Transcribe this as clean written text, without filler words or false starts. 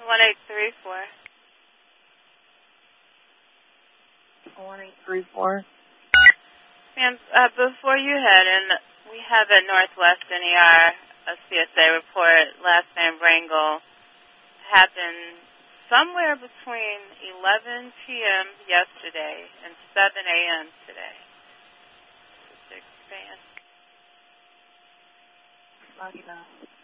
1834. 1834. Ma'am, before you head in, we have at Northwest NER a CSA report. Last name Rangel happened somewhere between 11 p.m. yesterday and 7 a.m. today. Just to expand. Not enough.